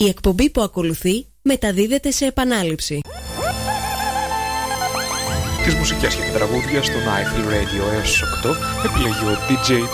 Η εκπομπή που ακολουθεί μεταδίδεται σε επανάληψη. Τις μουσικές και τα τραγούδια στο Night Radio έως 8 επιλέγει ο DJ